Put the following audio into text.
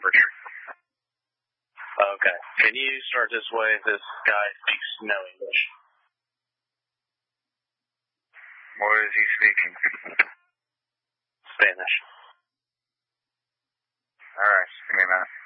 temperature. Okay. Can you start this way? This guy speaks no English. What is he speaking? Spanish. All right, just give me a minute.